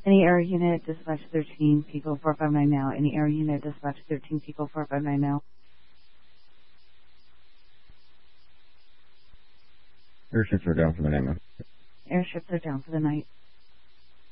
Any air unit, dispatch 13, Pico 459 now. Any air unit, dispatch 13, Pico 459 now. Airships are down for the night, ma'am. Airships are down for the night.